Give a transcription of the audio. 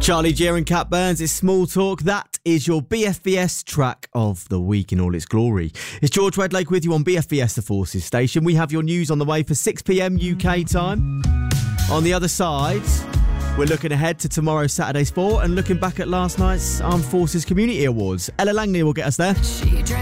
Charlie Gear and Cat Burns, it's Small Talk. That is your BFBS track of the week in all its glory. It's George Redlake with you on BFBS The Forces station. We have your news on the way for 6 p.m. UK time. On the other side, we're looking ahead to tomorrow's Saturday Sport and looking back at last night's Armed Forces Community Awards. Ella Langley will get us there.